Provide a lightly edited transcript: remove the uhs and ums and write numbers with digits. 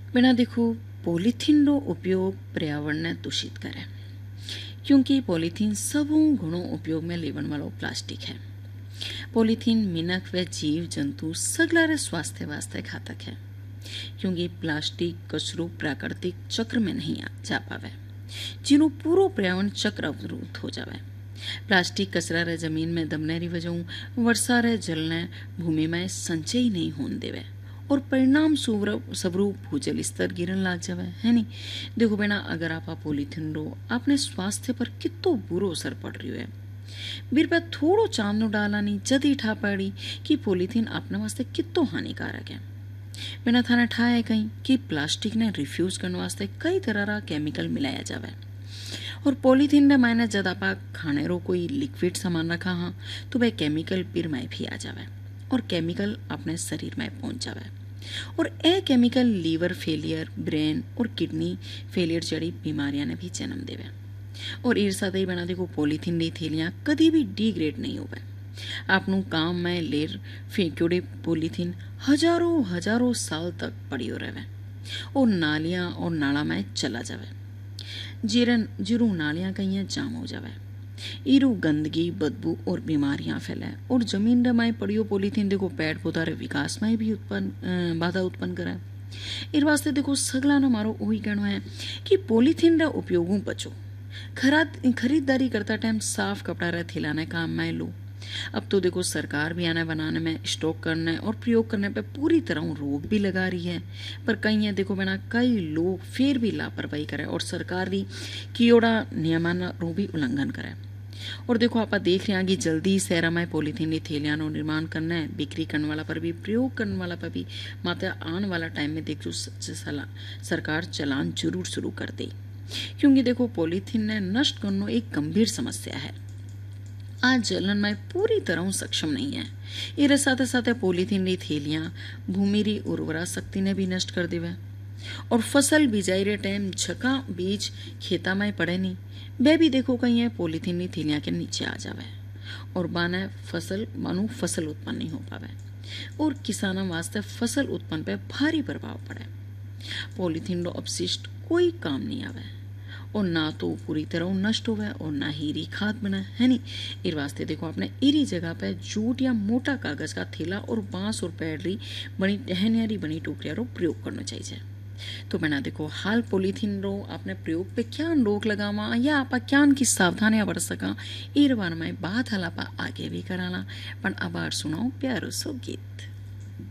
बिना देखो पॉलिथीन रो उपयोग पर्यावरण ने दूषित करे, क्योंकि पॉलिथीन सबों घणो उपयोग में लेवन वालो प्लास्टिक है। पॉलिथीन मिनख व जीव जंतु सगलारे स्वास्थ्य वास्ते घातक है, क्योंकि प्लास्टिक कचरो प्राकृतिक चक्र में नहीं जा पावे, जिनो पूरो पर्यावरण चक्र अवरुद्ध हो जावे। प्लास्टिक कचरा रे जमीन में दबने वजह वर्षा रे जल ने भूमि में संचय नहीं होने देवे और परिणाम स्वरूप भूजल स्तर गिरन लाग जावे है नी। देखो बेना, अगर आप पॉलिथीन रो अपने स्वास्थ्य पर कितो बुरो असर पड़ रही है। बीर पे थोड़ो चांदो डालानी जदी ठा पड़ी कि पॉलिथीन अपने वास्ते कितो हानिकारक है। बिना थाने ठाए कहीं कि प्लास्टिक ने रिफ्यूज करने वास्ते कई तरह का केमिकल मिलाया जावे और पॉलिथीन ने मायने जब आप खाने रो कोई लिक्विड सामान रखा हाँ तो वह केमिकल पीर में भी आ जावे और केमिकल अपने शरीर में पहुंच जावे और a chemical liver failure, brain और किडनी फेलियर जड़ी बीमारियां ने भी जन्म देवे। और ईर्षा ही बना देखो पॉलिथीन री थैलियां कभी भी डिग्रेड नहीं होवे। आपनू काम में लेर फेंक्योड़ी पॉलिथीन हजारों हजारों साल तक पड़ी हो रहे और नालियां और नाला में चला जावे। जिरू नालियां कहीं जाम हो जावे, इरू गंदगी, बदबू और बीमारियां फैले और जमीन रे माए पड़ियो पॉलिथीन देखो पेड़ पौधा रे विकास में भी बाधा उत्पन्न करे। इन वास्ते देखो सगला ने मारो वही कहना है कि पॉलिथीन रे उपयोगों बचो। खरीदारी करता टाइम साफ कपड़ा रे थैला ने काम में लो। अब तो देखो सरकार भी आने बनाने में, स्टॉक करने और प्रयोग करने पे पूरी तरह रोक भी लगा रही है, पर कहीं है देखो बिना कई लोग फिर भी लापरवाही करे और सरकार री कियोड़ा नियमाना रो भी उल्लंघन करे। और देखो आप देख रहे हैं कि जल्दी शहर में पॉलिथीन री थैलियां नो निर्माण करना, बिक्री करने वाला पर भी, प्रयोग करने वाला पर भी मात्र आने वाला टाइम में देखो सरकार चलान जरूर शुरू कर दे, क्योंकि देखो पॉलिथीन ने नष्ट करना एक गंभीर समस्या है। आज जलन में पूरी तरह सक्षम नहीं है। इरे साथे साथे पॉलिथीन री थैलियां भूमि री उर्वरा शक्ति ने भी नष्ट कर देवे और फसल बिजाई रे टाइम झका बीज खेता में पड़े नहीं, वे भी देखो कहीं है पॉलिथीन री थैलियां के नीचे आ जावे और बानू फसल उत्पन्न नहीं हो पावे और किसानों वास्ते फसल उत्पन्न पे भारी प्रभाव पड़े। पॉलिथीन रो अपशिष्ट कोई काम नहीं आवे और ना तो पूरी तरह नष्ट होवे और ना ही री खाद बना है नी। इस वास्ते देखो आपने इरी जगह पे जूट या मोटा कागज का थैला और बांस और पेड़ री बनी टहनियारी बनी टोकरिया रो प्रयोग करना चाहिए। तो बना देखो हाल पॉलिथीन रो आपने प्रयोग पे क्या रोक लगावा या आप क्या की सावधानियां बरत सका, इर बार में बात हल आप आगे भी कराला। पण अब सुनाओ प्यारो सो गीत।